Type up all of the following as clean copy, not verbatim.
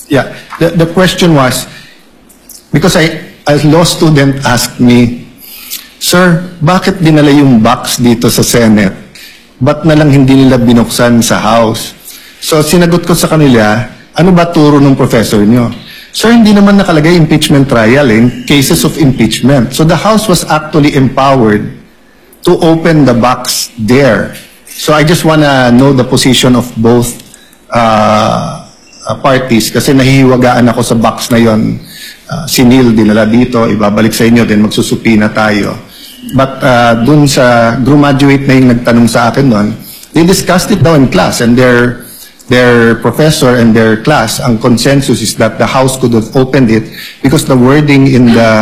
Yeah, the question was, because a law student asked me, Sir, bakit dinala yung box dito sa Senate? Ba't na lang hindi nila binuksan sa House? So sinagot ko sa kanila, ano ba turo ng professor nyo? Sir, hindi naman nakalagay impeachment trial in cases of impeachment. So the House was actually empowered to open the box there. So I just wanna know the position of both parties kasi nahihiwagaan ako sa box na yon. Si Neil dinala dito, ibabalik sa inyo, then magsusupina tayo. But dun sa graduate na yung nagtanong sa akin doon, they discussed it daw in class, and their professor and their class, ang consensus is that the House could have opened it because the wording in the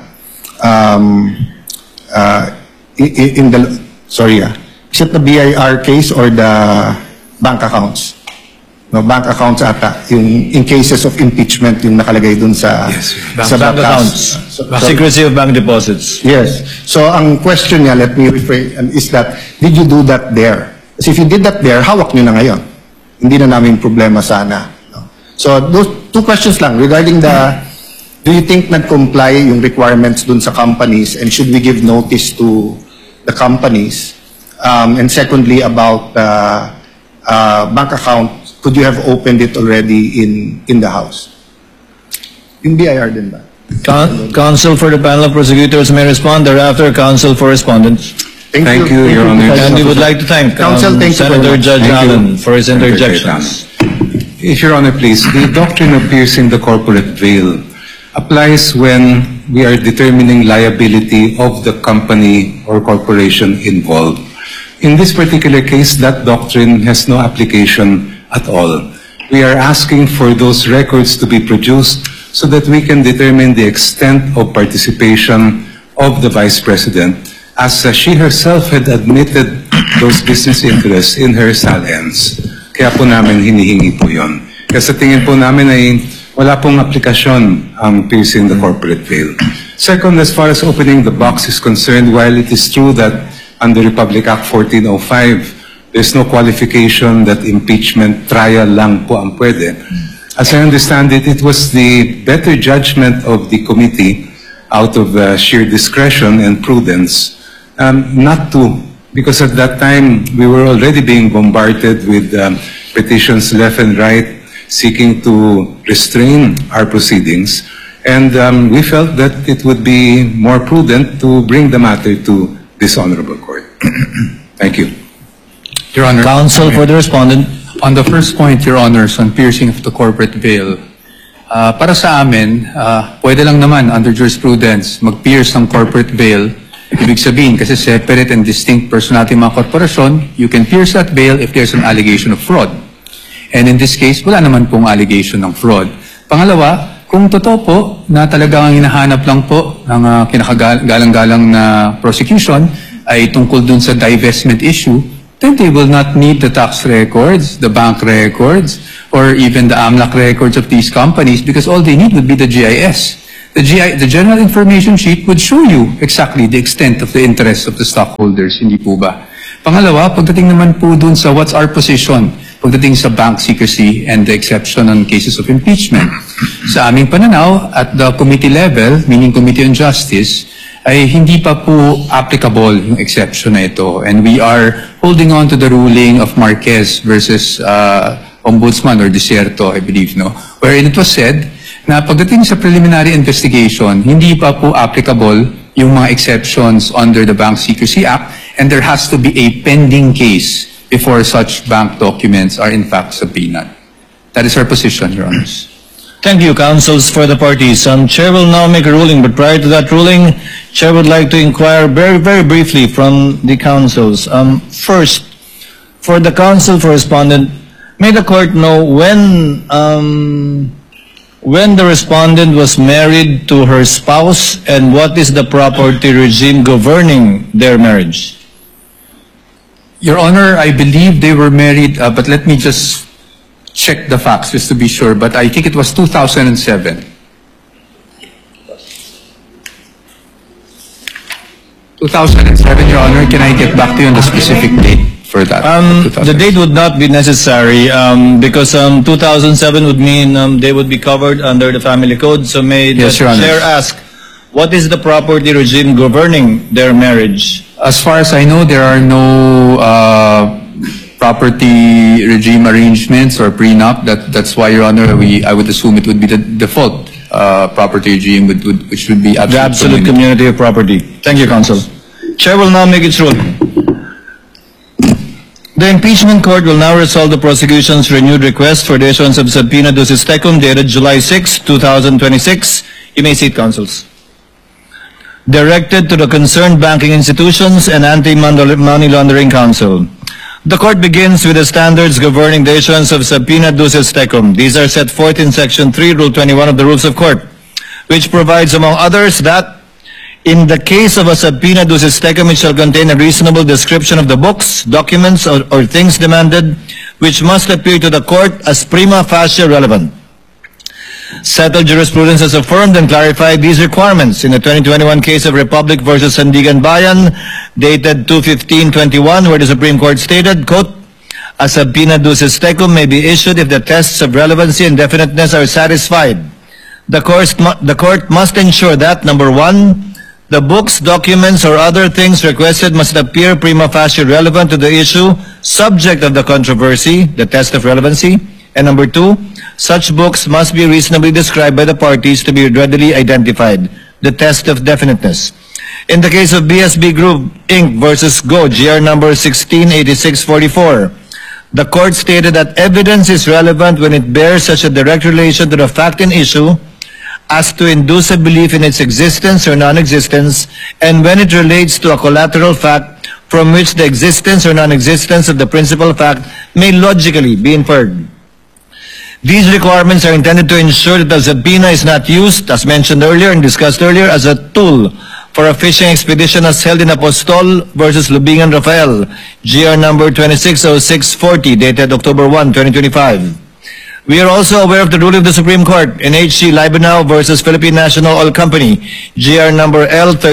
is it the BIR case or the bank accounts? No, bank accounts ata, yung in cases of impeachment yung nakalagay dun sa sa bank accounts. Secrecy of bank deposits. Yes. So ang question niya, let me rephrase, is that did you do that there? Kasi if you did that there, hawak niyo na ngayon. Hindi na namin problema sana. No? So those two questions lang regarding the, do you think nag-comply yung requirements dun sa companies, and should we give notice to the companies? And secondly, about bank account, could you have opened it already in the House? Yung BIR din ba? Counsel for the panel of prosecutors may respond. Thereafter, counsel for respondents. Thank you, Your Honor. And we would like to thank Senator Judge Allen for his interjections. If Your Honor, please, the doctrine of piercing the corporate veil applies when we are determining liability of the company or corporation involved. In this particular case, that doctrine has no application at all. We are asking for those records to be produced so that we can determine the extent of participation of the Vice President, as she herself had admitted those business interests in her SALENS. Kaya po namin hinihingi po yun. Kasi sa tingin po namin ay wala pong aplikasyon ang piercing the corporate veil. Second, as far as opening the box is concerned, while it is true that under Republic Act 1405, there's no qualification that impeachment trial lang po ang pwede. As I understand it, it was the better judgment of the committee out of sheer discretion and prudence not to, because at that time we were already being bombarded with petitions left and right seeking to restrain our proceedings, and we felt that it would be more prudent to bring the matter to this honorable court. Thank you. Your Honor. Counsel for the respondent. On the first point, Your Honors, on piercing of the corporate veil, para sa amin, pwede lang naman under jurisprudence mag-pierce ng corporate veil. Ibig sabihin, kasi separate and distinct personality mga korporasyon, you can pierce that veil if there's an allegation of fraud. And in this case, wala naman pong allegation ng fraud. Pangalawa, kung totoo po na talagang hinahanap lang po ng kinakagalang-galang na prosecution ay tungkol dun sa divestment issue, then they will not need the tax records, the bank records, or even the AMLAC records of these companies, because all they need would be the GIS. The General Information Sheet would show you exactly the extent of the interest of the stockholders, hindi po ba? Pangalawa, pagdating naman po dun sa what's our position, pagdating sa bank secrecy and the exception on cases of impeachment. Sa aming pananaw, at the committee level, meaning Committee on Justice, ay hindi pa po applicable yung exception na ito. And we are holding on to the ruling of Marquez versus Ombudsman or Desierto, I believe, no? Wherein it was said na pagdating sa preliminary investigation, hindi pa po applicable yung mga exceptions under the Bank Secrecy Act, and there has to be a pending case before such bank documents are in fact subpoenaed. That is our position, Your Honors. Thank you, counsels for the parties. Chair will now make a ruling, but prior to that ruling, Chair would like to inquire very, very briefly from the counsels. First, for the counsel for respondent, may the court know when the respondent was married to her spouse, and what is the property regime governing their marriage? Your Honor, I believe they were married, but let me just check the facts just to be sure, but I think it was 2007. 2007, Your Honor. Can I get back to you on the specific date? for that. The date would not be necessary because 2007 would mean they would be covered under the family code. So may the Yes, Your Honor. chair ask, what is the property regime governing their marriage? As far as I know, there are no property regime arrangements or prenup. That's why, Your Honor, I would assume it would be the default property regime, which would be The absolute community of property. Thank you, Counsel. Chair will now make its ruling. The impeachment court will now resolve the prosecution's renewed request for the issuance of subpoena ducis tecum dated July 6, 2026. You may seat, counsels. Directed to the concerned banking institutions and Anti-Money Laundering Council. The court begins with the standards governing the issuance of subpoena ducis tecum. These are set forth in Section 3, Rule 21 of the Rules of Court, which provides, among others, that in the case of a subpoena ducis tecum, it shall contain a reasonable description of the books, documents, or things demanded, which must appear to the court as prima facie relevant. Settled jurisprudence has affirmed and clarified these requirements in the 2021 case of Republic versus Sandigan Bayan, dated 2/15/21, where the Supreme Court stated, quote, a subpoena ducis tecum may be issued if the tests of relevancy and definiteness are satisfied. The court must ensure that, number one, the books, documents, or other things requested must appear prima facie relevant to the issue, subject of the controversy, the test of relevancy. And number two, such books must be reasonably described by the parties to be readily identified, the test of definiteness. In the case of BSB Group, Inc. versus Go, GR number 168644, the court stated that evidence is relevant when it bears such a direct relation to the fact in issue as to induce a belief in its existence or non-existence, and when it relates to a collateral fact from which the existence or non-existence of the principal fact may logically be inferred. These requirements are intended to ensure that the subpoena is not used, as mentioned earlier and discussed earlier, as a tool for a fishing expedition as held in Apostol versus Lubingan Rafael, GR number 260640, dated October 1, 2025. We are also aware of the ruling of the Supreme Court in H.C. Libenau versus Philippine National Oil Company, GR number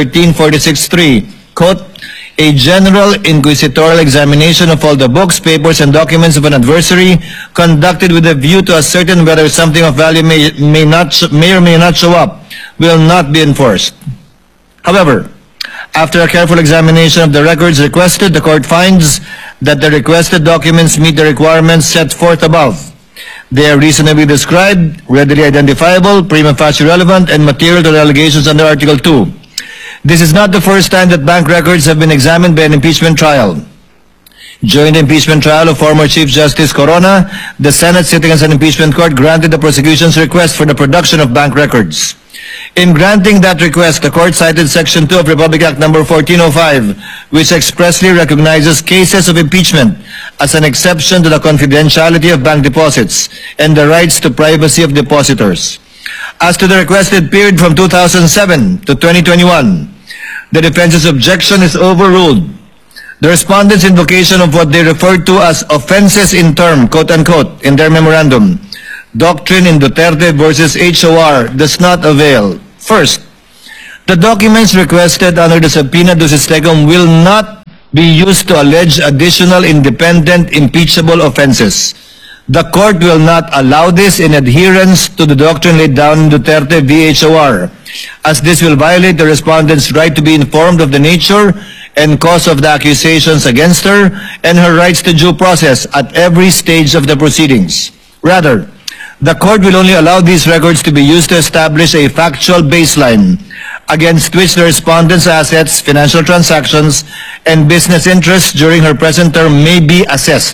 L13463, quote, a general inquisitorial examination of all the books, papers, and documents of an adversary conducted with a view to ascertain whether something of value may or may not show up will not be enforced. However, after a careful examination of the records requested, the court finds that the requested documents meet the requirements set forth above. They are reasonably described, readily identifiable, prima facie relevant, and material to the allegations under Article 2. This is not the first time that bank records have been examined by an impeachment trial. During the impeachment trial of former Chief Justice Corona, the Senate, sitting as an impeachment court, granted the prosecution's request for the production of bank records. In granting that request, the court cited Section 2 of Republic Act number 1405, which expressly recognizes cases of impeachment as an exception to the confidentiality of bank deposits and the rights to privacy of depositors. As to the requested period from 2007 to 2021, the defense's objection is overruled. The respondents' invocation of what they referred to as offenses in term, quote-unquote, in their memorandum, doctrine in Duterte versus HOR, does not avail. First, the documents requested under the subpoena ducis tecum will not be used to allege additional independent impeachable offenses. The court will not allow this in adherence to the doctrine laid down in Duterte v. HOR, as this will violate the respondent's right to be informed of the nature and cause of the accusations against her and her rights to due process at every stage of the proceedings. Rather, the court will only allow these records to be used to establish a factual baseline against which the respondent's assets, financial transactions, and business interests during her present term may be assessed.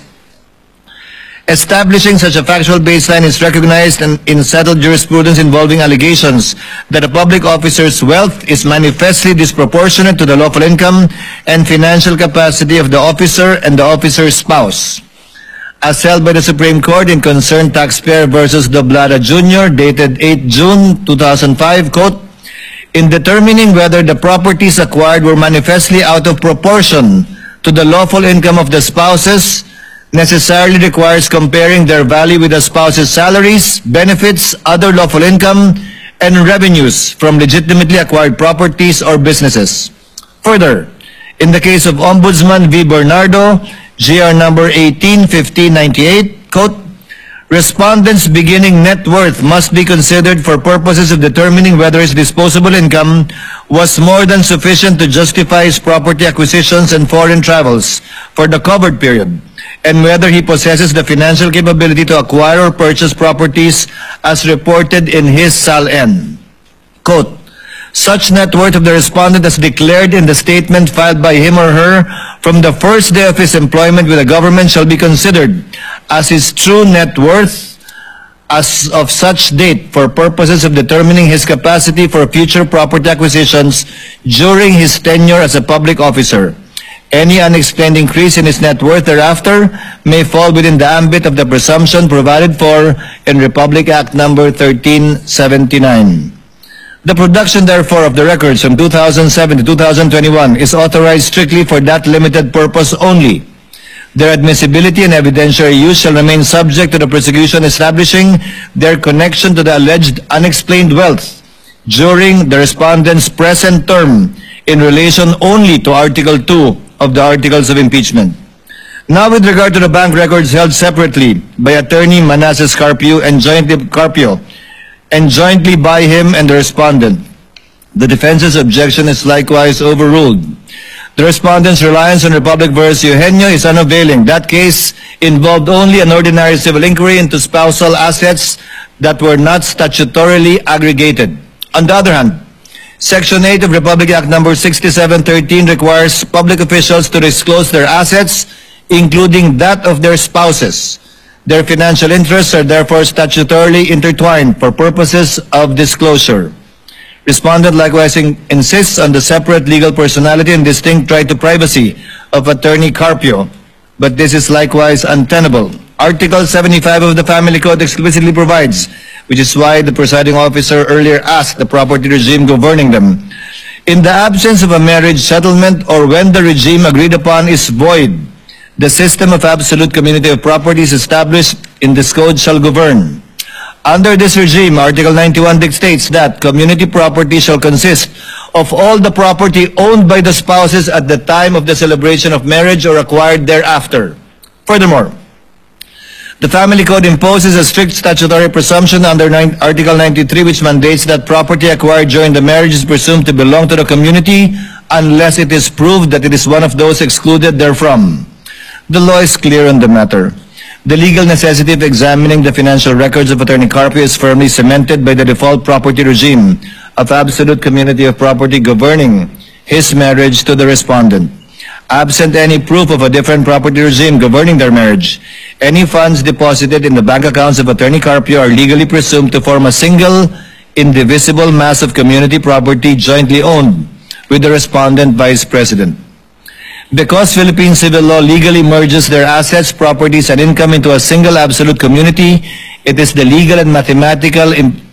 Establishing such a factual baseline is recognized in settled jurisprudence involving allegations that a public officer's wealth is manifestly disproportionate to the lawful income and financial capacity of the officer and the officer's spouse. As held by the Supreme Court in Concerned Taxpayer versus Doblada Jr., dated 8 June 2005, quote, in determining whether the properties acquired were manifestly out of proportion to the lawful income of the spouses, necessarily requires comparing their value with the spouse's salaries, benefits, other lawful income, and revenues from legitimately acquired properties or businesses. Further, in the case of Ombudsman V. Bernardo, GR number 18-1598, quote, respondents' beginning net worth must be considered for purposes of determining whether his disposable income was more than sufficient to justify his property acquisitions and foreign travels for the covered period, and whether he possesses the financial capability to acquire or purchase properties as reported in his SALN. Quote, such net worth of the respondent as declared in the statement filed by him or her from the first day of his employment with the government shall be considered as his true net worth as of such date for purposes of determining his capacity for future property acquisitions during his tenure as a public officer. Any unexplained increase in his net worth thereafter may fall within the ambit of the presumption provided for in Republic Act number 1379. The production, therefore, of the records from 2007 to 2021 is authorized strictly for that limited purpose only. Their admissibility and evidentiary use shall remain subject to the prosecution establishing their connection to the alleged unexplained wealth during the respondent's present term in relation only to Article 2 of the Articles of Impeachment. Now, with regard to the bank records held separately by Attorney Manasseh Carpio and jointly by him and the respondent, the defense's objection is likewise overruled. The respondent's reliance on Republic v. Eugenio is unavailing. That case involved only an ordinary civil inquiry into spousal assets that were not statutorily aggregated. On the other hand, Section 8 of Republic Act number 6713 requires public officials to disclose their assets, including that of their spouses. Their financial interests are therefore statutorily intertwined for purposes of disclosure. Respondent likewise insists on the separate legal personality and distinct right to privacy of Attorney Carpio, but this is likewise untenable. Article 75 of the Family Code explicitly provides, which is why the presiding officer earlier asked the property regime governing them. In the absence of a marriage settlement or when the regime agreed upon is void, the system of absolute community of properties established in this code shall govern. Under this regime, Article 91 dictates that community property shall consist of all the property owned by the spouses at the time of the celebration of marriage or acquired thereafter. Furthermore, the Family Code imposes a strict statutory presumption under Article 93, which mandates that property acquired during the marriage is presumed to belong to the community unless it is proved that it is one of those excluded therefrom. The law is clear on the matter. The legal necessity of examining the financial records of Attorney Carpio is firmly cemented by the default property regime of absolute community of property governing his marriage to the respondent. Absent any proof of a different property regime governing their marriage, any funds deposited in the bank accounts of Attorney Carpio are legally presumed to form a single, indivisible mass of community property jointly owned with the respondent vice president. Because Philippine civil law legally merges their assets, properties, and income into a single absolute community, it is a legal and mathematical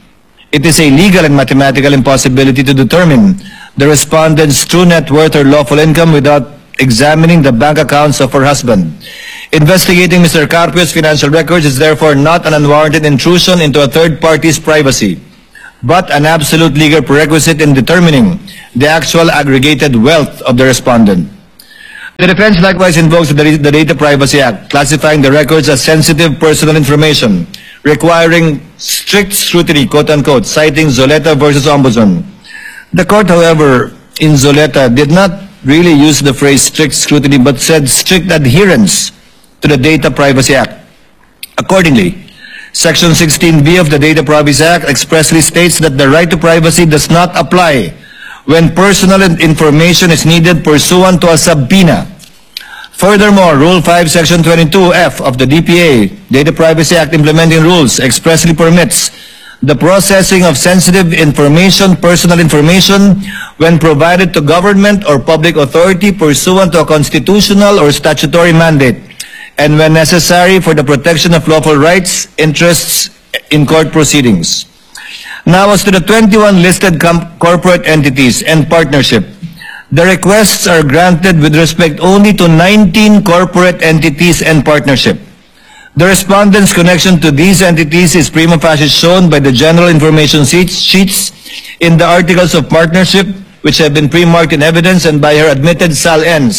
impossibility to determine the respondent's true net worth or lawful income without examining the bank accounts of her husband. Investigating Mr. Carpio's financial records is therefore not an unwarranted intrusion into a third party's privacy, but an absolute legal prerequisite in determining the actual aggregated wealth of the respondent. The defense likewise invokes the Data Privacy Act, classifying the records as sensitive personal information, requiring strict scrutiny, quote-unquote, citing Zoleta versus Ombudsman. The court, however, in Zoleta did not really use the phrase strict scrutiny, but said strict adherence to the Data Privacy Act. Accordingly, Section 16B of the Data Privacy Act expressly states that the right to privacy does not apply when personal information is needed pursuant to a subpoena. Furthermore, Rule 5, Section 22F of the DPA, Data Privacy Act Implementing Rules, expressly permits the processing of sensitive information, personal information, when provided to government or public authority pursuant to a constitutional or statutory mandate, and when necessary for the protection of lawful rights, interests in court proceedings. Now, as to the 21 listed corporate entities and partnership, the requests are granted with respect only to 19 corporate entities and partnership. The respondent's connection to these entities is prima facie shown by the general information sheets in the articles of partnership, which have been pre-marked in evidence, and by her admitted SALNs,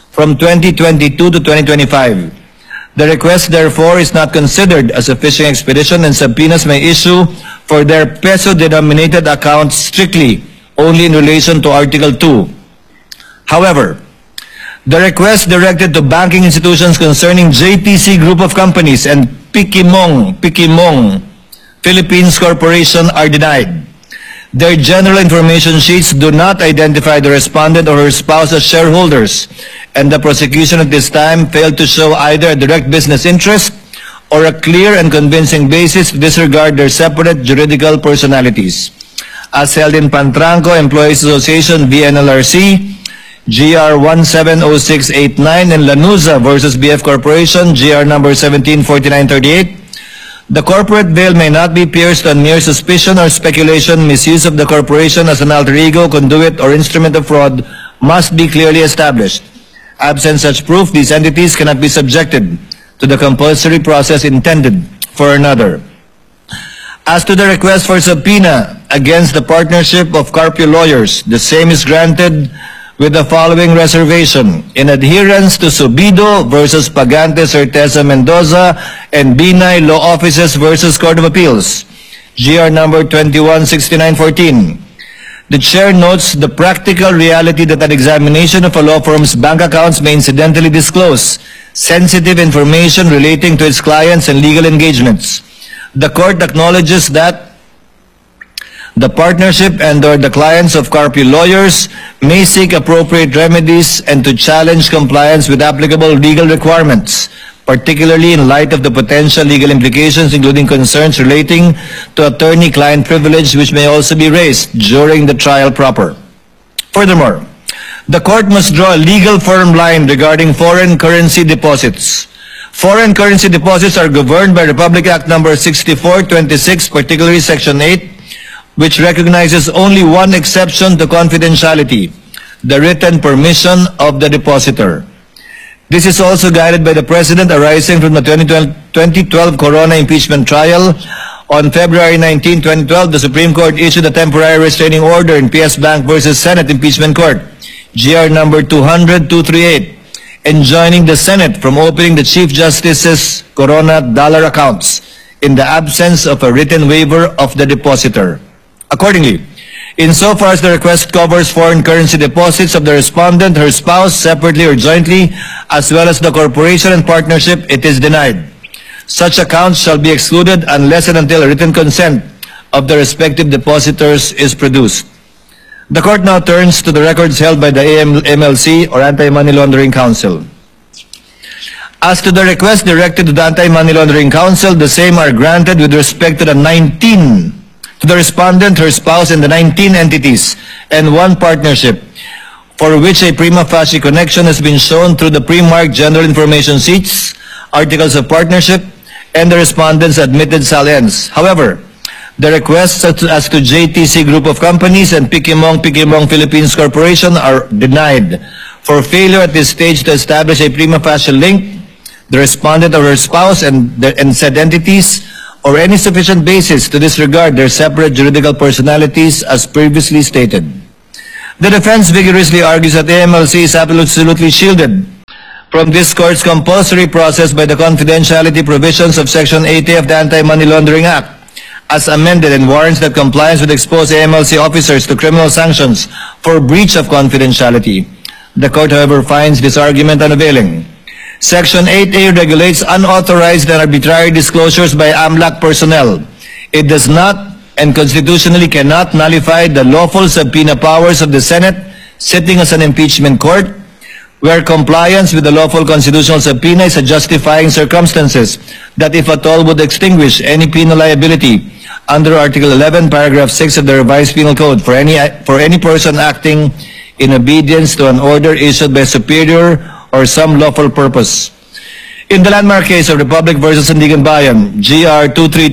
from 2022 to 2025. The request, therefore, is not considered as a fishing expedition, and subpoenas may issue for their peso-denominated accounts strictly only in relation to Article 2. However, the request directed to banking institutions concerning JTC Group of Companies and Pikimong Philippines Corporation are denied. Their general information sheets do not identify the respondent or her spouse as shareholders, and the prosecution at this time failed to show either a direct business interest or a clear and convincing basis to disregard their separate juridical personalities. As held in Pantranco Employees Association v. NLRC, GR 170689, and Lanuza versus BF Corporation, GR number 174938, the corporate veil may not be pierced on mere suspicion or speculation. Misuse of the corporation as an alter ego, conduit, or instrument of fraud must be clearly established. Absent such proof, these entities cannot be subjected to the compulsory process intended for another. As to the request for subpoena against the partnership of Carpio Lawyers, the same is granted with the following reservation: in adherence to Subido versus Pagante Certeza Mendoza and Binay Law Offices versus Court of Appeals, GR number 216914. The chair notes the practical reality that an examination of a law firm's bank accounts may incidentally disclose sensitive information relating to its clients and legal engagements. The court acknowledges that the partnership and/or the clients of Carpio Lawyers may seek appropriate remedies and to challenge compliance with applicable legal requirements, particularly in light of the potential legal implications, including concerns relating to attorney-client privilege, which may also be raised during the trial proper. Furthermore, the court must draw a legal firm line regarding foreign currency deposits. Foreign currency deposits are governed by Republic Act number 6426, particularly Section 8, which recognizes only one exception to confidentiality: the written permission of the depositor. This is also guided by the precedent arising from the 2012 Corona impeachment trial. On February 19, 2012, the Supreme Court issued a temporary restraining order in PS Bank versus Senate Impeachment Court, GR number 200-238, enjoining the Senate from opening the Chief Justice's Corona dollar accounts in the absence of a written waiver of the depositor. Accordingly, insofar as the request covers foreign currency deposits of the respondent, her spouse, separately or jointly, as well as the corporation and partnership, it is denied. Such accounts shall be excluded unless and until a written consent of the respective depositors is produced. The court now turns to the records held by the AMLC, or Anti-Money Laundering Council. As to the request directed to the Anti-Money Laundering Council, the same are granted with respect to the respondent, her spouse, and the 19 entities and one partnership for which a prima facie connection has been shown through the pre-marked general information sheets, articles of partnership, and the respondent's admitted salience. However, the requests as to JTC Group of Companies and Pikimong Philippines Corporation are denied for failure at this stage to establish a prima facie link, the respondent or her spouse and said entities, or any sufficient basis to disregard their separate juridical personalities as previously stated. The defense vigorously argues that AMLC is absolutely shielded from this court's compulsory process by the confidentiality provisions of Section 80 of the Anti-Money Laundering Act, as amended, and warrants that compliance would expose AMLC officers to criminal sanctions for breach of confidentiality. The court, however, finds this argument unavailing. Section 8A regulates unauthorized and arbitrary disclosures by AMLAC personnel. It does not and constitutionally cannot nullify the lawful subpoena powers of the Senate sitting as an impeachment court, where compliance with the lawful constitutional subpoena is a justifying circumstances that, if at all, would extinguish any penal liability under Article 11, Paragraph 6 of the Revised Penal Code for any person acting in obedience to an order issued by a superior or some lawful purpose. In the landmark case of Republic versus Sandigan Bayan, GR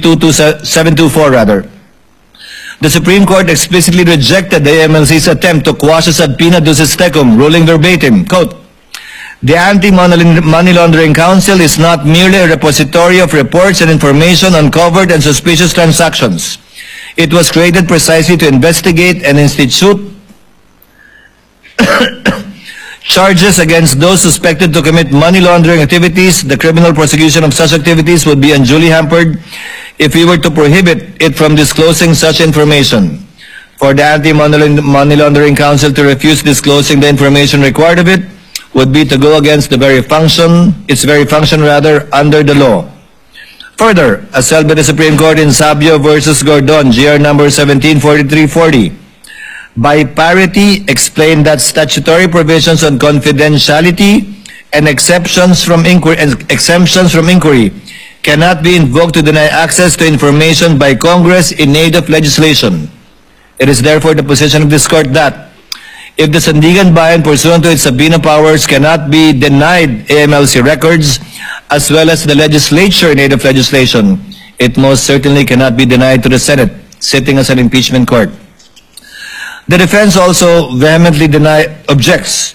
2322724, the Supreme Court explicitly rejected the AMLC's attempt to quash a subpoena ducis tecum, ruling verbatim, quote, "The Anti-Money Laundering Council is not merely a repository of reports and information on covert and suspicious transactions. It was created precisely to investigate and institute Charges against those suspected to commit money laundering activities, the criminal prosecution of such activities would be unduly hampered if we were to prohibit it from disclosing such information. For the Anti-Money Laundering Council to refuse disclosing the information required of it would be to go against its very function under the law. Further, as held by the Supreme Court in Sabio versus Gordon, GR number 174340, by parity explained that statutory provisions on confidentiality and exemptions from inquiry cannot be invoked to deny access to information by Congress in aid of legislation. It is therefore the position of this court that if the Sandigan Bayan pursuant to its subpoena powers cannot be denied AMLC records as well as the legislature in aid of legislation, it most certainly cannot be denied to the Senate, sitting as an impeachment court. The defense also vehemently objects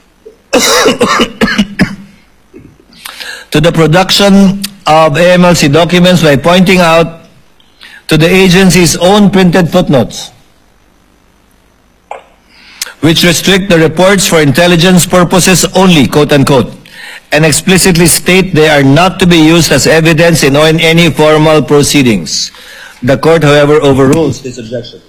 to the production of AMLC documents by pointing out to the agency's own printed footnotes, which restrict the reports for intelligence purposes only, quote unquote, and explicitly state they are not to be used as evidence in any formal proceedings. The court, however, overrules this objection.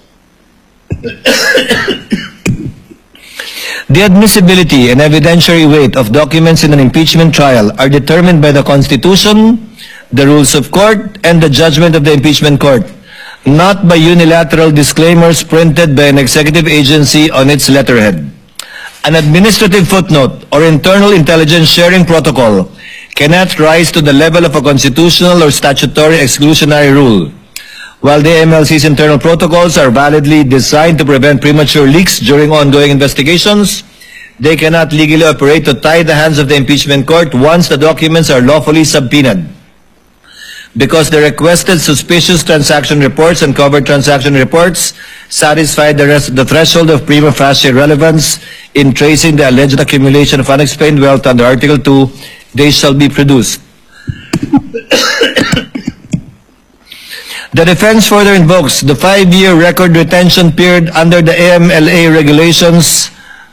The admissibility and evidentiary weight of documents in an impeachment trial are determined by the Constitution, the rules of court, and the judgment of the impeachment court, not by unilateral disclaimers printed by an executive agency on its letterhead. An administrative footnote or internal intelligence sharing protocol cannot rise to the level of a constitutional or statutory exclusionary rule. While the MLC's internal protocols are validly designed to prevent premature leaks during ongoing investigations, they cannot legally operate to tie the hands of the impeachment court once the documents are lawfully subpoenaed. Because the requested suspicious transaction reports and covered transaction reports satisfy the threshold of prima facie relevance in tracing the alleged accumulation of unexplained wealth under Article 2, they shall be produced. The defense further invokes the 5-year record retention period under the AMLA regulations.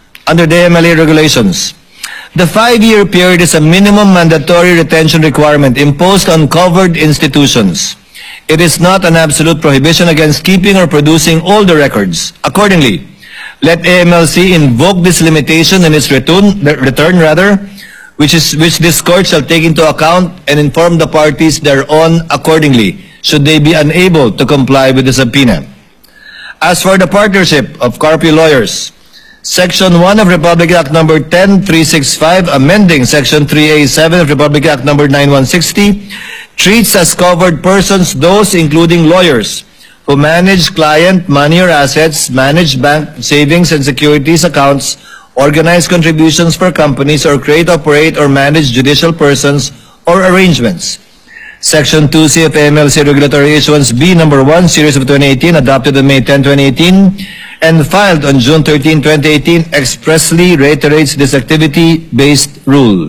The 5-year period is a minimum mandatory retention requirement imposed on covered institutions. It is not an absolute prohibition against keeping or producing all the records. Accordingly, let AMLC invoke this limitation in its return, which this court shall take into account and inform the parties thereon accordingly, should they be unable to comply with the subpoena. As for the partnership of Carpio Lawyers, Section 1 of Republic Act No. 10365, amending Section 3A7 of Republic Act No. 9160, treats as covered persons those including lawyers who manage client money or assets, manage bank savings and securities accounts, organize contributions for companies, or create, operate, or manage judicial persons or arrangements. Section 2C of AMLC Regulatory Issuance B No. 1, Series of 2018, adopted on May 10, 2018, and filed on June 13, 2018, expressly reiterates this activity-based rule.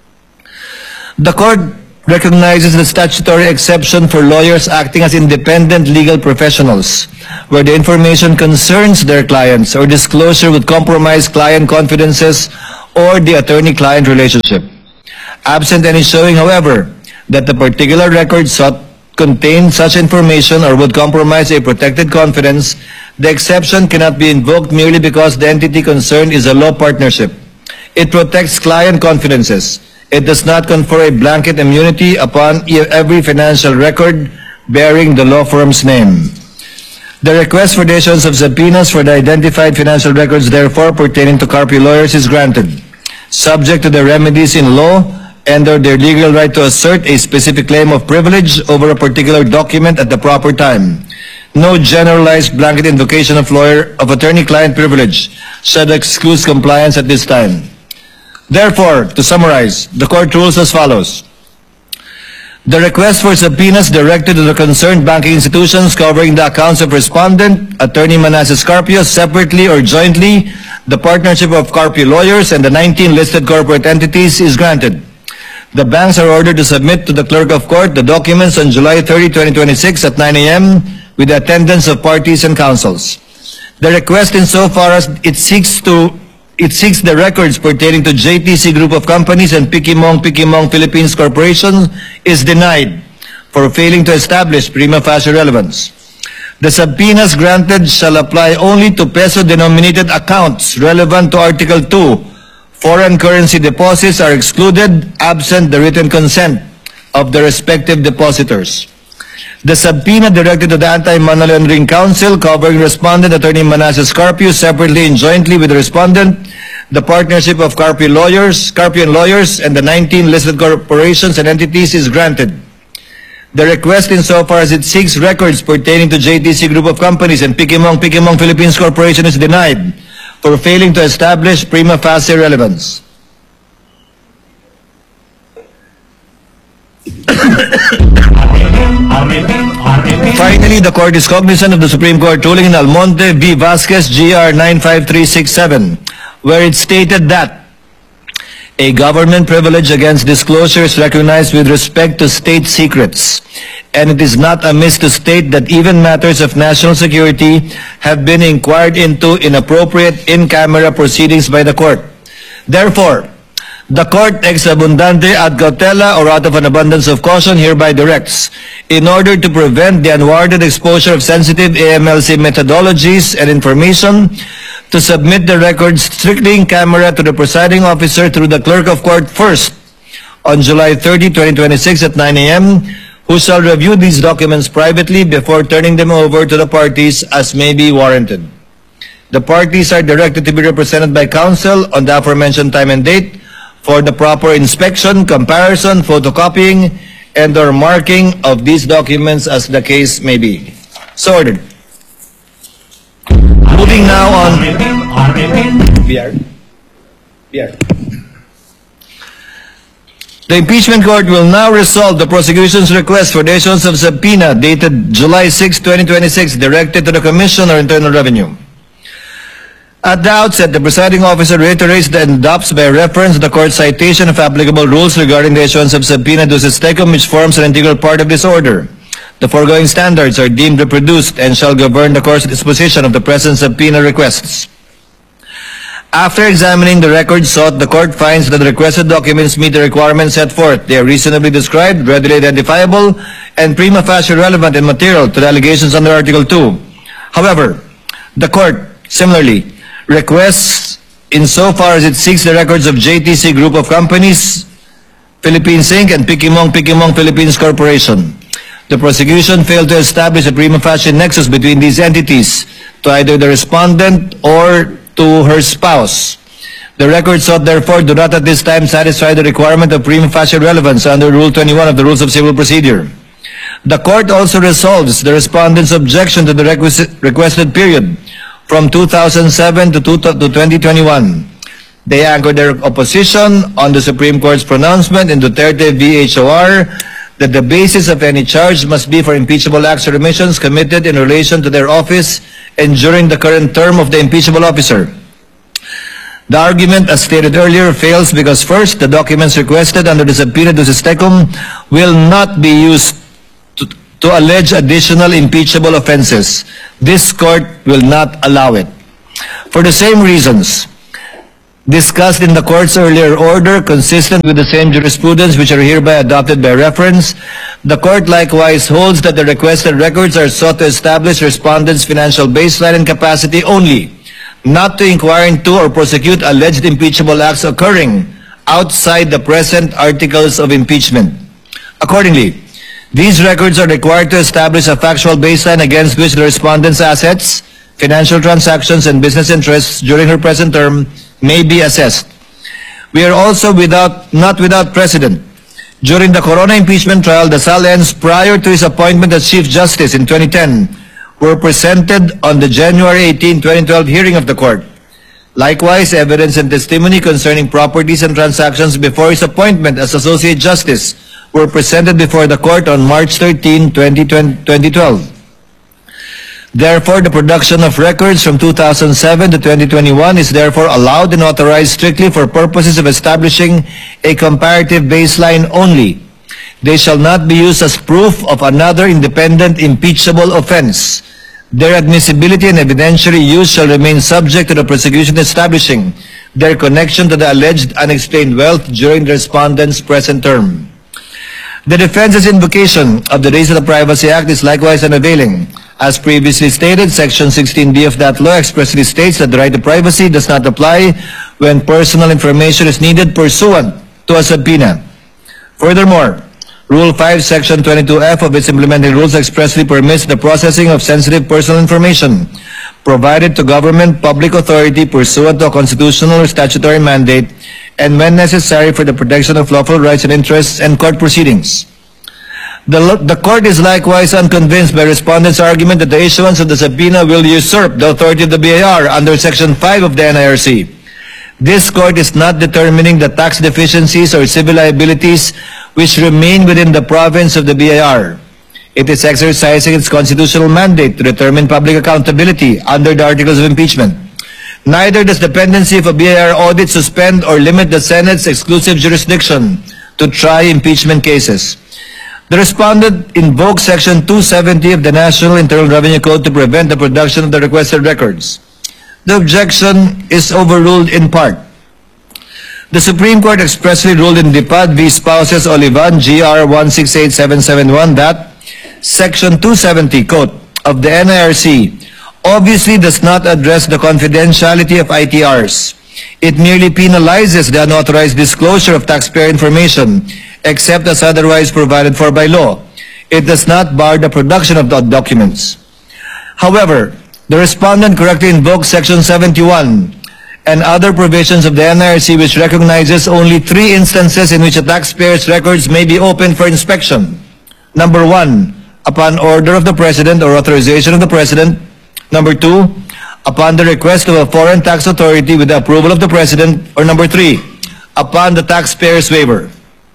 The court recognizes the statutory exception for lawyers acting as independent legal professionals, where the information concerns their clients or disclosure would compromise client confidences or the attorney-client relationship. Absent any showing, however, that the particular record sought contained such information or would compromise a protected confidence, the exception cannot be invoked merely because the entity concerned is a law partnership. It protects client confidences. It does not confer a blanket immunity upon every financial record bearing the law firm's name. The request for the issuance of subpoenas for the identified financial records therefore pertaining to Carpio Lawyers is granted, subject to the remedies in law and or their legal right to assert a specific claim of privilege over a particular document at the proper time. No generalized blanket invocation of attorney-client privilege shall exclude compliance at this time. Therefore, to summarize, the court rules as follows. The request for subpoenas directed to the concerned banking institutions covering the accounts of respondent, Attorney Manasseh Carpio, separately or jointly, the partnership of Carpio Lawyers, and the 19 listed corporate entities is granted. The banks are ordered to submit to the clerk of court the documents on July 30, 2026 at 9 a.m. with the attendance of parties and counsels. The request insofar as it seeks to it seeks the records pertaining to JTC Group of Companies and Pikimong Philippines Corporation is denied for failing to establish prima facie relevance. The subpoenas granted shall apply only to peso-denominated accounts relevant to Article 2. Foreign currency deposits are excluded absent the written consent of the respective depositors. The subpoena directed to the Anti-Money Laundering Council covering Respondent Attorney Manasseh Carpio separately and jointly with the Respondent, the Partnership of Carpio and Lawyers, and the 19 listed corporations and entities is granted. The request insofar as it seeks records pertaining to JTC Group of Companies and Pikimong Philippines Corporation is denied for failing to establish prima facie relevance. Finally, the court is cognizant of the Supreme Court ruling in Almonte v. Vasquez GR 95367, where it stated that a government privilege against disclosure is recognized with respect to state secrets, and it is not amiss to state that even matters of national security have been inquired into in appropriate in-camera proceedings by the court. Therefore, the court ex abundante ad cautela or out of an abundance of caution hereby directs, in order to prevent the unwarranted exposure of sensitive AMLC methodologies and information, to submit the records strictly in camera to the presiding officer through the clerk of court first on July 30, 2026 at 9 a.m., who shall review these documents privately before turning them over to the parties as may be warranted. The parties are directed to be represented by counsel on the aforementioned time and date for the proper inspection, comparison, photocopying, and or marking of these documents as the case may be. So ordered. Moving now on. BR. The impeachment court will now resolve the prosecution's request for the issuance of subpoena dated July 6, 2026, directed to the Commission or Internal Revenue. At the outset, the presiding officer reiterates and adopts by reference the court's citation of applicable rules regarding the issuance of subpoena duces tecum, which forms an integral part of this order. The foregoing standards are deemed reproduced and shall govern the course disposition of the present subpoena requests. After examining the records sought, the court finds that the requested documents meet the requirements set forth. They are reasonably described, readily identifiable, and prima facie relevant and material to the allegations under Article 2. However, the court, similarly, requests insofar as it seeks the records of JTC Group of Companies, Philippines Inc., and Pikimong Philippines Corporation. The prosecution failed to establish a prima facie nexus between these entities to either the respondent or to her spouse. The records sought, therefore, do not at this time satisfy the requirement of prima facie relevance under Rule 21 of the Rules of Civil Procedure. The court also resolves the respondent's objection to the requested period from 2007 to 2021. They anchor their opposition on the Supreme Court's pronouncement in Duterte v. HOR that the basis of any charge must be for impeachable acts or omissions committed in relation to their office and during the current term of the impeachable officer. The argument, as stated earlier, fails because first, the documents requested under the subpoena duces tecum will not be used to allege additional impeachable offenses. This court will not allow it. For the same reasons discussed in the court's earlier order, consistent with the same jurisprudence which are hereby adopted by reference, the court likewise holds that the requested records are sought to establish respondents' financial baseline and capacity only, not to inquire into or prosecute alleged impeachable acts occurring outside the present articles of impeachment. Accordingly, these records are required to establish a factual baseline against which the respondent's assets, financial transactions, and business interests during her present term may be assessed. We are also not without precedent. During the Corona impeachment trial, the Salens, prior to his appointment as Chief Justice in 2010, were presented on the January 18, 2012 hearing of the court. Likewise, evidence and testimony concerning properties and transactions before his appointment as Associate Justice were presented before the court on March 13, 2012. Therefore, the production of records from 2007 to 2021 is therefore allowed and authorized strictly for purposes of establishing a comparative baseline only. They shall not be used as proof of another independent impeachable offense. Their admissibility and evidentiary use shall remain subject to the prosecution establishing their connection to the alleged unexplained wealth during the respondent's present term. The defense's invocation of the Data Privacy Act is likewise unavailing. As previously stated, Section 16B of that law expressly states that the right to privacy does not apply when personal information is needed pursuant to a subpoena. Furthermore, Rule 5, Section 22F of its implementing rules expressly permits the processing of sensitive personal information provided to government public authority pursuant to a constitutional or statutory mandate and when necessary for the protection of lawful rights and interests and court proceedings. The court is likewise unconvinced by respondents' argument that the issuance of the subpoena will usurp the authority of the BIR under Section 5 of the NIRC. This court is not determining the tax deficiencies or civil liabilities which remain within the province of the BIR. It is exercising its constitutional mandate to determine public accountability under the Articles of Impeachment. Neither does the pendency of a BIR audit suspend or limit the Senate's exclusive jurisdiction to try impeachment cases. The respondent invokes Section 270 of the National Internal Revenue Code to prevent the production of the requested records. The objection is overruled in part. The Supreme Court expressly ruled in Dipad v. Spouses Olivan, GR 168771 that Section 270, quote, of the NIRC obviously does not address the confidentiality of ITRs. It merely penalizes the unauthorized disclosure of taxpayer information, except as otherwise provided for by law. It does not bar the production of the documents. However, the respondent correctly invokes Section 71 and other provisions of the NIRC which recognizes only 3 instances in which a taxpayer's records may be opened for inspection. Number 1, upon order of the President or authorization of the President. Number 2, upon the request of a foreign tax authority with the approval of the President. Or number 3, upon the taxpayer's waiver.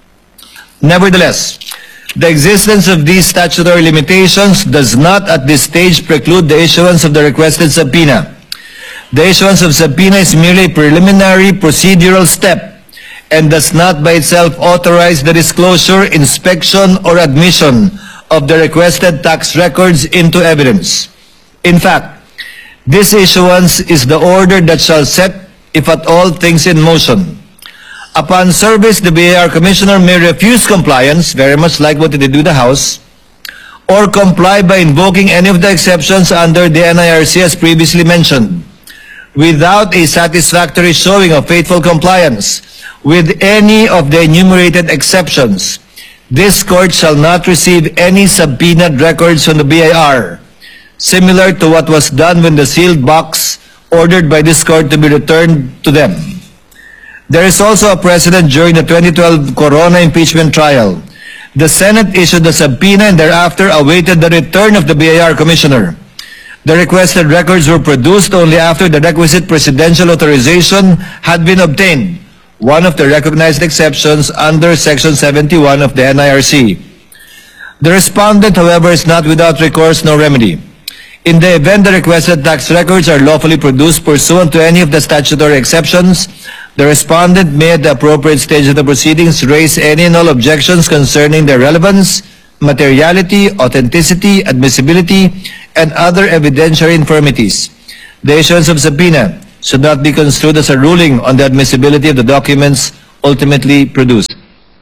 Nevertheless, the existence of these statutory limitations does not at this stage preclude the issuance of the requested subpoena. The issuance of subpoena is merely a preliminary procedural step and does not by itself authorize the disclosure, inspection, or admission of the requested tax records into evidence. In fact, this issuance is the order that shall set, if at all, things in motion. Upon service, the BIR Commissioner may refuse compliance, very much like what they did with the House, or comply by invoking any of the exceptions under the NIRC as previously mentioned, without a satisfactory showing of faithful compliance with any of the enumerated exceptions. This court shall not receive any subpoenaed records from the BIR, similar to what was done when the sealed box ordered by this court to be returned to them. There is also a precedent during the 2012 Corona impeachment trial. The Senate issued the subpoena and thereafter awaited the return of the BIR Commissioner. The requested records were produced only after the requisite presidential authorization had been obtained, one of the recognized exceptions under Section 71 of the NIRC. The respondent, however, is not without recourse nor remedy. In the event the requested tax records are lawfully produced pursuant to any of the statutory exceptions, the respondent may at the appropriate stage of the proceedings raise any and all objections concerning their relevance, materiality, authenticity, admissibility, and other evidentiary infirmities. The issuance of subpoena should not be construed as a ruling on the admissibility of the documents ultimately produced.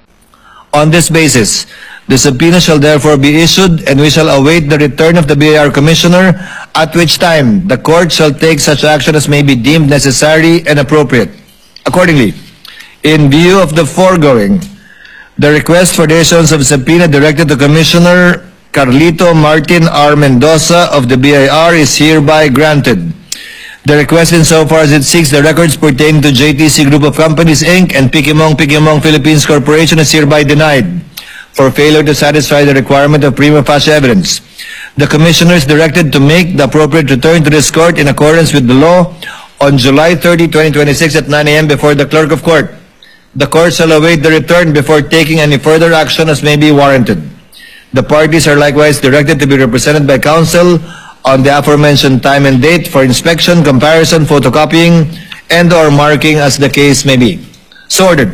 On this basis, the subpoena shall therefore be issued and we shall await the return of the BIR Commissioner, at which time the court shall take such action as may be deemed necessary and appropriate. Accordingly, in view of the foregoing, the request for the issuance of subpoena directed to Commissioner Carlito Martin R. Mendoza of the BIR is hereby granted. The request insofar as it seeks the records pertaining to JTC Group of Companies, Inc. and Pikimong Philippines Corporation is hereby denied for failure to satisfy the requirement of prima facie evidence. The Commissioner is directed to make the appropriate return to this court in accordance with the law on July 30, 2026 at 9 a.m. before the Clerk of Court. The court shall await the return before taking any further action as may be warranted. The parties are likewise directed to be represented by counsel on the aforementioned time and date for inspection, comparison, photocopying, and or marking as the case may be. So ordered.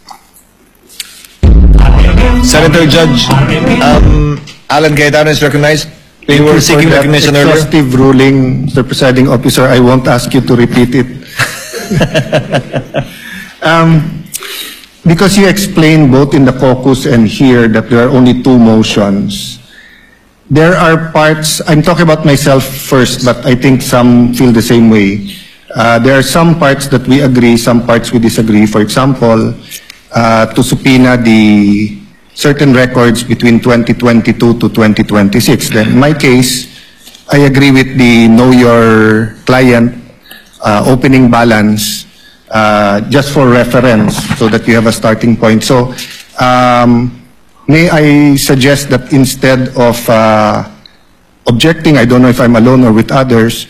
Senator Judge Alan Cayetano is recognized. We were seeking recognition earlier. Exhaustive ruling, Mr. Presiding Officer. I won't ask you to repeat it. Because you explained both in the caucus and here that there are only two motions, there are parts, I'm talking about myself first, but I think some feel the same way. There are some parts that we agree, some parts we disagree. For example, to subpoena the certain records between 2022 to 2026. Then in my case, I agree with the know your client opening balance just for reference so that you have a starting point. So may I suggest that instead of objecting, I don't know if I'm alone or with others,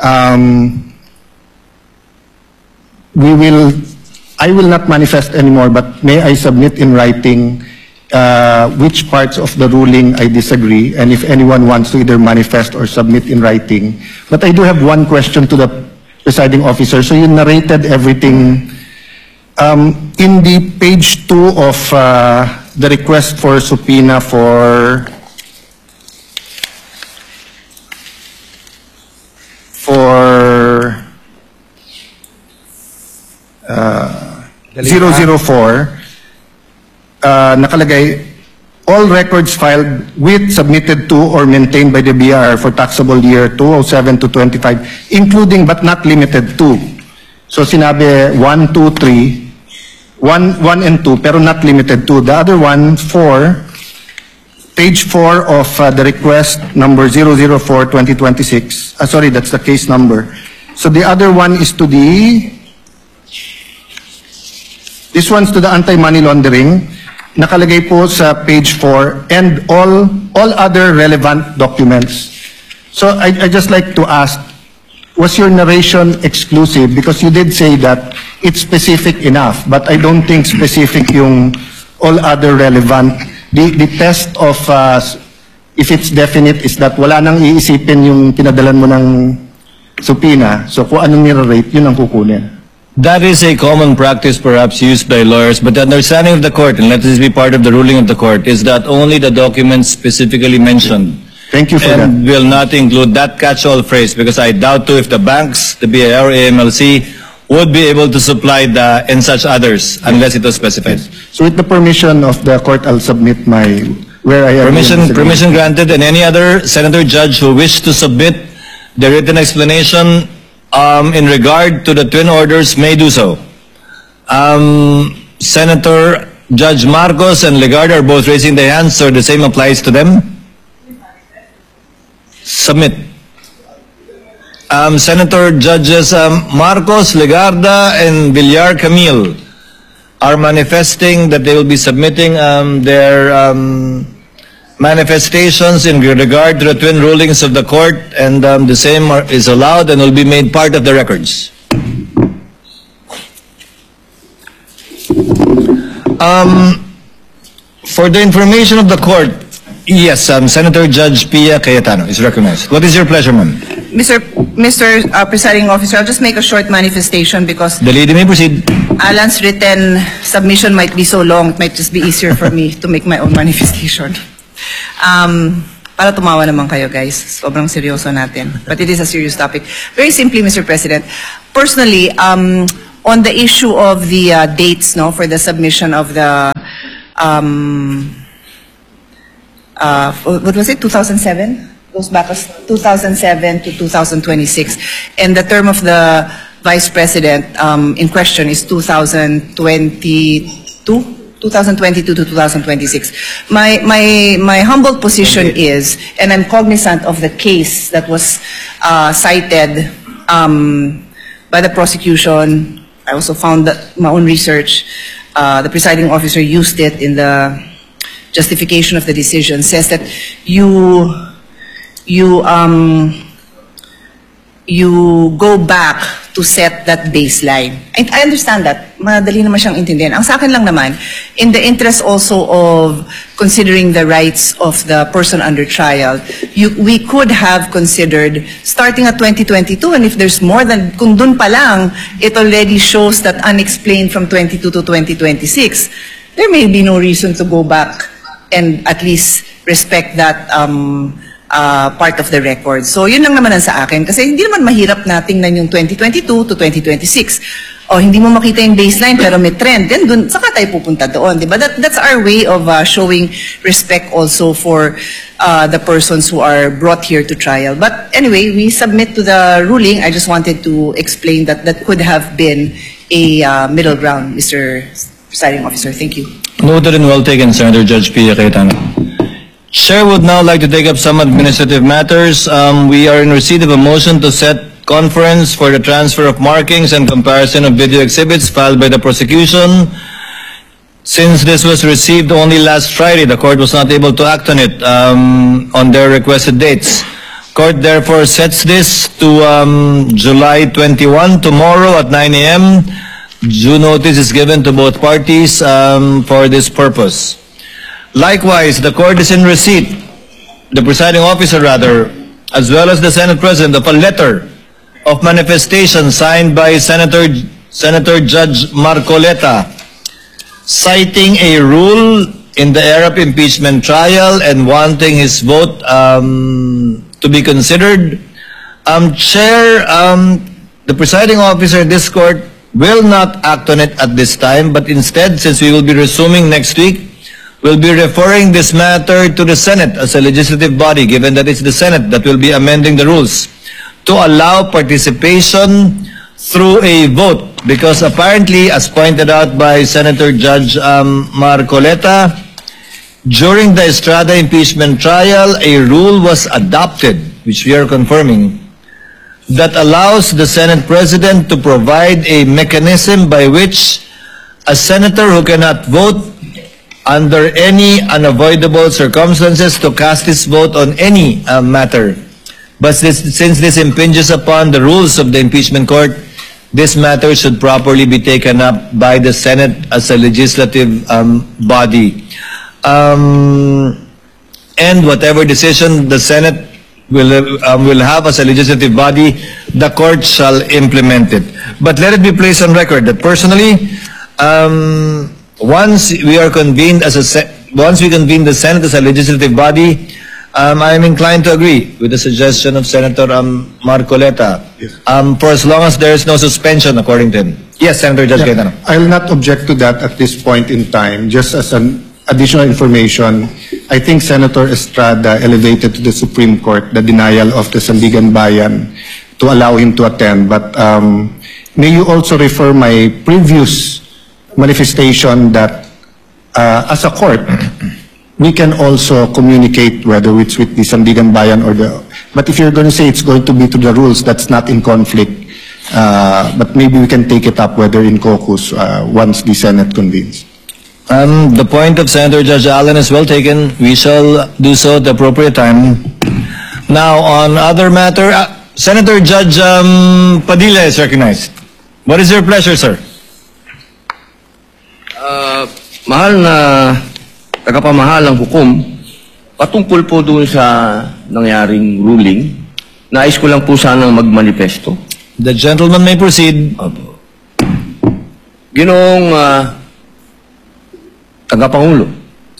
I will not manifest anymore, but may I submit in writing which parts of the ruling I disagree, and if anyone wants to either manifest or submit in writing. But I do have one question to the presiding officer. So you narrated everything. In the page 2 of the request for subpoena for 004, nakalagay, all records filed with, submitted to, or maintained by the BIR for taxable year 2007 to 25, including but not limited to. So sinabi 1, 2, 3, 1 and 2, pero not limited to. The other one, 4, page 4 of the request number 004-2026. Sorry, that's the case number. So the other one is to the, this one's to the anti-money laundering. Nakalagay po sa page 4, and all other relevant documents. So I just like to ask, was your narration exclusive? Because you did say that it's specific enough, but I don't think specific yung all other relevant. The test of if it's definite is that wala nang iisipin yung pinadalan mo ng subpoena. So kung anong nire-rate, yun ang kukunin. That is a common practice perhaps used by lawyers, but the understanding of the court, and let this be part of the ruling of the court, is that only the documents specifically mentioned Thank you for that. and will not include that catch-all phrase, because I doubt too if the banks, the BIR, AMLC, would be able to supply the and such others unless it was specified. So with the permission of the court, I'll submit my, where I am. Permission granted, and any other senator judge who wished to submit the written explanation in regard to the twin orders may do so. Senator Judge Marcos and Legarda are both raising their hands, so the same applies to them. Submit. Senator Judges Marcos, Legarda, and Villar Camille are manifesting that they will be submitting their manifestations in regard to the twin rulings of the court, and the same is allowed and will be made part of the records. For the information of the court, yes, Senator Judge Pia Cayetano is recognized. What is your pleasure, ma'am? Mr. Presiding Officer, I'll just make a short manifestation because The lady may proceed. Alan's written submission might be so long, it might just be easier for me to make my own manifestation. Para tumawa naman kayo, guys. Sobrang seryoso natin. But it is a serious topic. Very simply, Mr. President, personally, on the issue of the dates, no, for the submission of the, what was it, 2007? Goes back as 2007 to 2026. And the term of the Vice President in question is 2022 to 2026. My humble position is, and I'm cognizant of the case that was cited by the prosecution. I also found that my own research, the presiding officer used it in the justification of the decision, says that you go back to set that baseline. I understand that. Madali naman siyang intindihan. Ang sa akin lang naman, in the interest also of considering the rights of the person under trial, we could have considered starting at 2022, and if there's more than, kung dun pa lang, it already shows that unexplained from 22 to 2026, there may be no reason to go back and at least respect that part of the record. So yun lang naman ang sa akin. Kasi hindi naman mahirap na tingnan yung 2022 to 2026. O hindi mo makita yung baseline pero may trend. Then dun, saka tayo pupunta doon. Diba? That's our way of showing respect also for the persons who are brought here to trial. But anyway, we submit to the ruling. I just wanted to explain that that could have been a middle ground, Mr. Presiding Officer. Thank you. Noted and well taken, Senator Judge Pia Cayetano. Chair would now like to take up some administrative matters. We are in receipt of a motion to set conference for the transfer of markings and comparison of video exhibits filed by the prosecution. Since this was received only last Friday, the court was not able to act on it on their requested dates. Court therefore sets this to July 21, tomorrow at 9 a.m. Due notice is given to both parties for this purpose. Likewise, the court is in receipt, the presiding officer rather, as well as the Senate President, of a letter of manifestation signed by Senator Judge Marcoleta, citing a rule in the Arab impeachment trial and wanting his vote to be considered. Chair, the presiding officer in this court will not act on it at this time, but instead, since we will be resuming next week, we'll be referring this matter to the Senate as a legislative body, given that it's the Senate that will be amending the rules, to allow participation through a vote. Because apparently, as pointed out by Senator Judge Marcoleta, during the Estrada impeachment trial, a rule was adopted, which we are confirming, that allows the Senate President to provide a mechanism by which a senator who cannot vote under any unavoidable circumstances to cast his vote on any matter. But since this impinges upon the rules of the impeachment court, this matter should properly be taken up by the Senate as a legislative body. And whatever decision the Senate will have as a legislative body, the court shall implement it. But let it be placed on record that personally, once we convene the Senate as a legislative body, I am inclined to agree with the suggestion of Senator Marcoleta. Yes. For as long as there is no suspension, according to him. Yes, Senator Judge Cayetano. I will not object to that at this point in time. Just as an additional information, I think Senator Estrada elevated to the Supreme Court the denial of the Sandigan Bayan to allow him to attend. But may you also refer my previous manifestation that as a court, we can also communicate whether it's with the Sandigan Bayan or the... But if you're going to say it's going to be to the rules, that's not in conflict. But maybe we can take it up whether in caucus once the Senate convenes. The point of Senator Judge Allen is well taken. We shall do so at the appropriate time. Now, on other matter, Senator Judge Padilla is recognized. What is your pleasure, sir? Mahal na tagapamahalang hukom, patungkol po doon sa nangyaring ruling, nais ko lang po sanang magmanifesto. The gentleman may proceed. Ginoong tagapangulo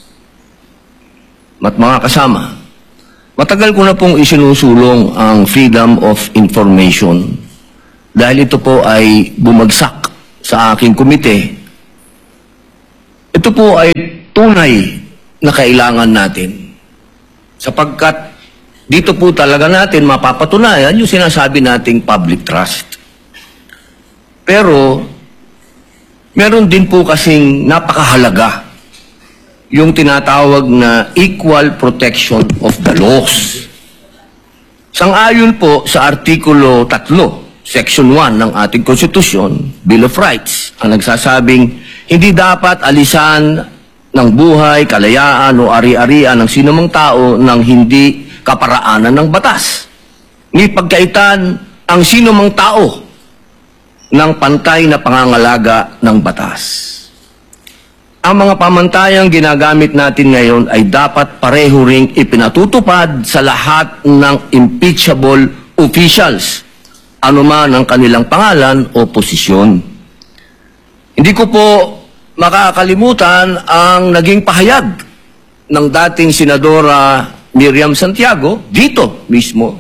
at mga kasama, matagal ko na pong isinusulong ang freedom of information dahil ito po ay bumagsak sa aking komite. Ito po ay tunay na kailangan natin sapagkat dito po talaga natin mapapatunayan yung sinasabi nating public trust. Pero meron din po kasing napakahalaga yung tinatawag na equal protection of the laws. Sang-ayon po sa Artikulo 3, Section 1 ng ating Konstitusyon, Bill of Rights, ang nagsasabing hindi dapat alisan ng buhay, kalayaan o ari-arian ng sinumang tao ng hindi kaparaanan ng batas. Ni pagkaitan ang sinumang tao ng pantay na pangangalaga ng batas. Ang mga pamantayang ginagamit natin ngayon ay dapat pareho ring ipinatutupad sa lahat ng impeachable officials, anuman ang kanilang pangalan o posisyon. Hindi ko po makakalimutan ang naging pahayag ng dating Senadora Miriam Santiago, dito mismo.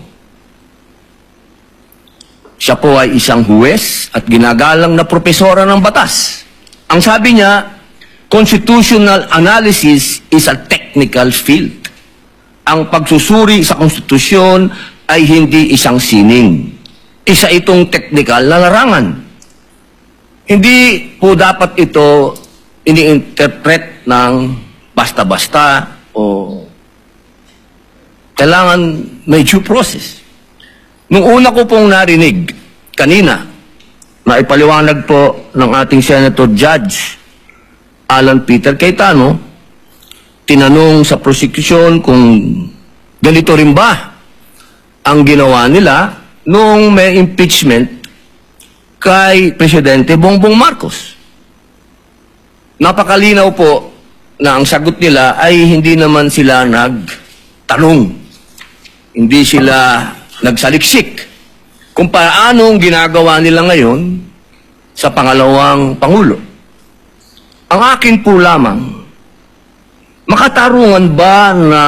Siya po ay isang huwes at ginagalang na propesora ng batas. Ang sabi niya, constitutional analysis is a technical field. Ang pagsusuri sa konstitusyon ay hindi isang sining. Isa itong technical na larangan. Hindi po dapat ito ini-interpret ng basta-basta o kailangan may due process. Nung una ko pong narinig kanina, na ipaliwanag po ng ating Senator Judge Alan Peter Cayetano, tinanong sa prosecution kung ganito rin ba ang ginawa nila nung may impeachment kay Presidente Bongbong Marcos. Napakalinaw po na ang sagot nila ay hindi naman sila nagtanong. Hindi sila nagsaliksik kung paano ang ginagawa nila ngayon sa pangalawang Pangulo. Ang akin po lamang, makatarungan ba na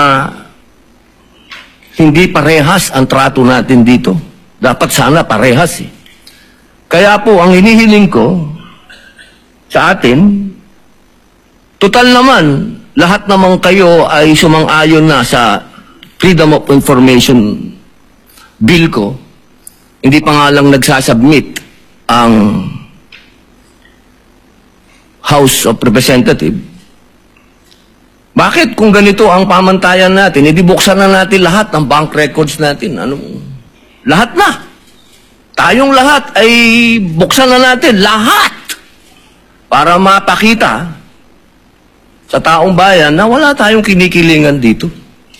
hindi parehas ang trato natin dito? Dapat sana parehas eh. Kaya po, ang hinihiling ko sa atin, total naman, lahat naman kayo ay sumang-ayon na sa Freedom of Information Bill ko, hindi pa nga lang nagsasubmit ang House of Representatives. Bakit kung ganito ang pamantayan natin, edi buksan na natin lahat ng bank records natin. Lahat na. Tayong lahat ay buksan na natin. Lahat. Para mapakita sa taong bayan na wala tayong kinikilingan dito.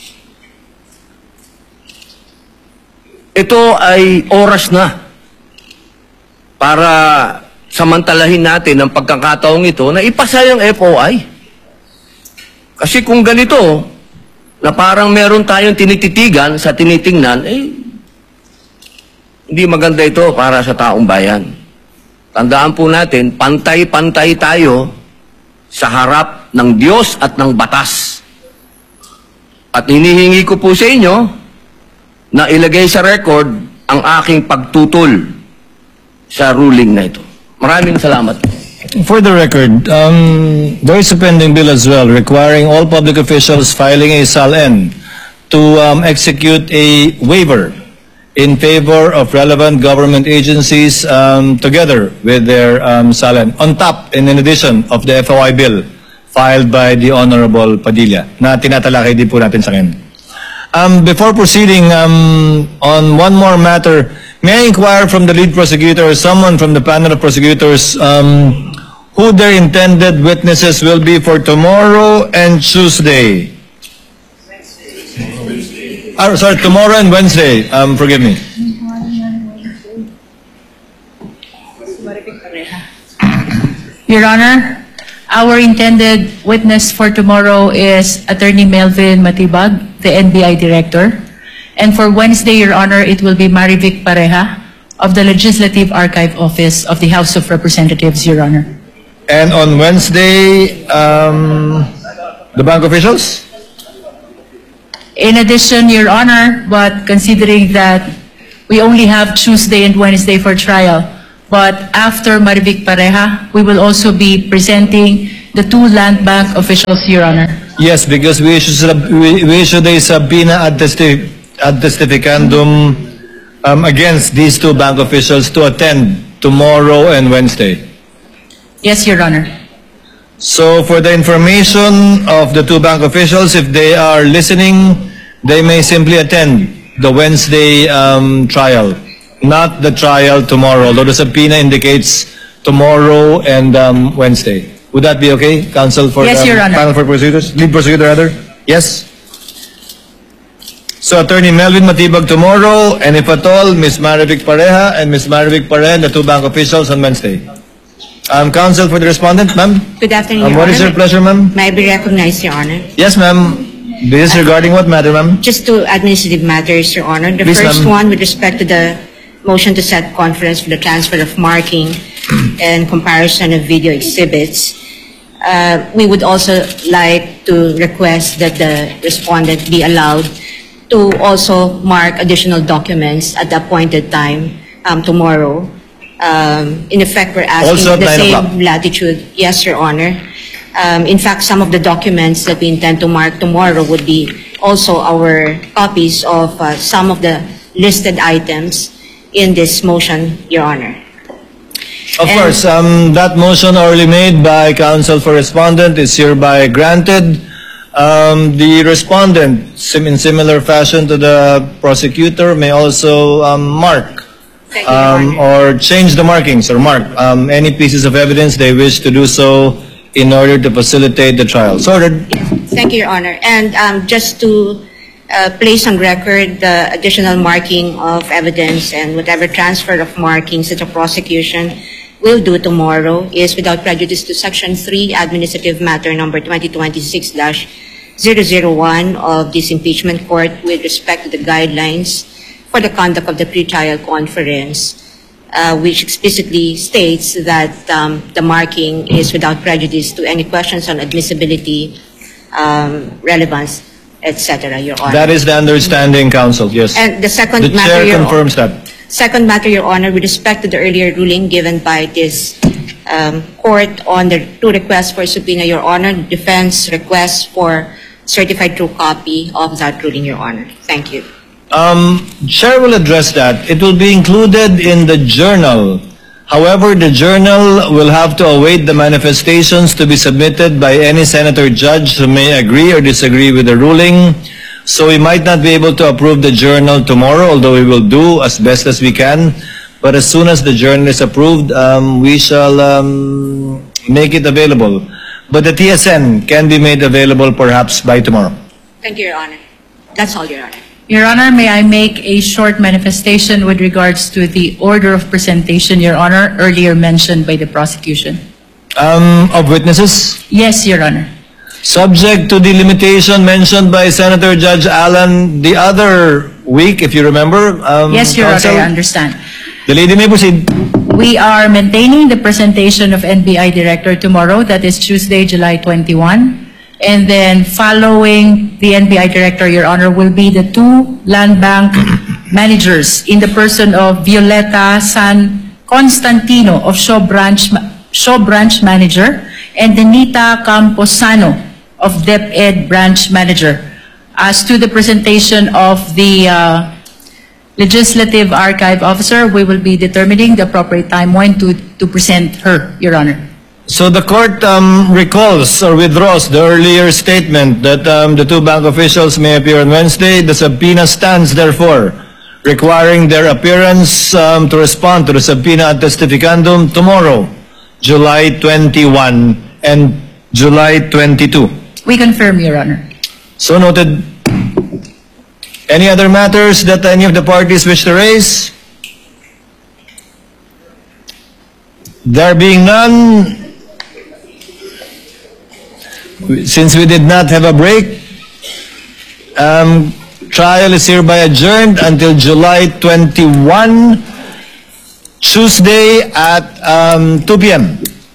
Ito ay oras na para samantalahin natin ang pagkakataong ito na ipasa yung FOI. Kasi kung ganito, na parang meron tayong tinititigan sa tinitingnan, hindi maganda ito para sa taong bayan. Tandaan po natin, pantay-pantay tayo sa harap ng Diyos at ng batas. At hinihingi ko po sa inyo na ilagay sa record ang aking pagtutol sa ruling na ito. Maraming salamat. For the record, there is a pending bill as well requiring all public officials filing a SALN to execute a waiver in favor of relevant government agencies together with their SALN on top and in addition of the FOI bill filed by the Honorable Padilla na tinatalakay din po natin sa akin. Before proceeding on one more matter, may I inquire from the lead prosecutor or someone from the panel of prosecutors who their intended witnesses will be for tomorrow and Tuesday? Sorry, tomorrow and Wednesday. Forgive me. Your Honor, our intended witness for tomorrow is Attorney Melvin Matibag, the NBI Director. And for Wednesday, Your Honor, it will be Marivic Pareja of the Legislative Archive Office of the House of Representatives, Your Honor. And on Wednesday, the bank officials? In addition, Your Honor, but considering that we only have Tuesday and Wednesday for trial, but after Marivic Pareja, we will also be presenting the two land bank officials, Your Honor. Yes, because we issued a subpoena ad testificandum against these two bank officials to attend tomorrow and Wednesday. Yes, Your Honor. So for the information of the two bank officials, if they are listening, they may simply attend the Wednesday trial, not the trial tomorrow, although the subpoena indicates tomorrow and Wednesday. Would that be okay, counsel for Yes, Your Honor. panel for prosecutors, lead prosecutor rather? Yes? So Attorney Melvin Matibag tomorrow, and if at all, Ms. Marivic Pareja and Ms. Marivic Pareja, the two bank officials on Wednesday. Counsel for the respondent, ma'am? Good afternoon, Your What Honor. is your pleasure, ma'am? May I be recognized, Your Honor? Yes, ma'am. This is regarding what matter, ma'am? Just two administrative matters, Your Honor. The Please, first ma'am. one with respect to the motion to set conference for the transfer of marking and comparison of video exhibits. We would also like to request that the respondent be allowed to also mark additional documents at the appointed time tomorrow. In effect, we're Also asking at the 9 o'clock. same latitude. Yes, Your Honor. In fact, some of the documents that we intend to mark tomorrow would be also our copies of some of the listed items in this motion, Your Honor. Of And- course, that motion already made by counsel for respondent is hereby granted. The respondent, in similar fashion to the prosecutor, may also mark Thank you, Your Honor. or change the markings or mark any pieces of evidence they wish to do so in order to facilitate the trial. So ordered. Thank you, Your Honor. And just to place on record the additional marking of evidence and whatever transfer of markings that the prosecution will do tomorrow is without prejudice to Section 3, Administrative Matter Number 2026-001 of this impeachment court with respect to the guidelines for the conduct of the pretrial conference, which explicitly states that the marking is without prejudice to any questions on admissibility, relevance, etc., Your Honor. That is the understanding, counsel, yes. And the second The matter, chair Your confirms that. Second matter, Your Honor, with respect to the earlier ruling given by this court on the two requests for subpoena, Your Honor, defense requests for certified true copy of that ruling, Your Honor. Thank you. Chair will address that. It will be included in the journal. However, the journal will have to await the manifestations to be submitted by any senator judge who may agree or disagree with the ruling. So we might not be able to approve the journal tomorrow, although we will do as best as we can. But as soon as the journal is approved, we shall make it available. But the TSN can be made available perhaps by tomorrow. Thank you, Your Honor. That's all, Your Honor. Your Honor, may I make a short manifestation with regards to the order of presentation, Your Honor, earlier mentioned by the prosecution? Of witnesses? Yes, Your Honor. Subject to the limitation mentioned by Senator Judge Allen the other week, if you remember. Yes, Your counsel, Honor, I understand. The lady may proceed. We are maintaining the presentation of NBI Director tomorrow, that is Tuesday, July 21. And then following the NBI Director, Your Honor, will be the two land bank managers in the person of Violeta San Constantino of Shaw Branch Manager and Denita Camposano of DepEd Branch Manager. As to the presentation of the Legislative Archive Officer, we will be determining the appropriate time when to present her, Your Honor. So the court recalls or withdraws the earlier statement that the two bank officials may appear on Wednesday. The subpoena stands, therefore, requiring their appearance to respond to the subpoena ad testificandum tomorrow, July 21 and July 22. We confirm, Your Honor. So noted. Any other matters that any of the parties wish to raise? There being none, since we did not have a break, trial is hereby adjourned until July 21, Tuesday at 2 p.m.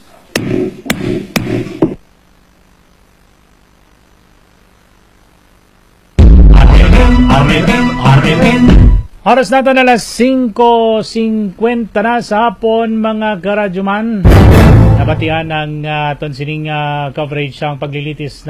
Oras natin alas 5:50 na sa hapon, mga karadyoman. Nabatian ng tonsining coverage ang paglilitis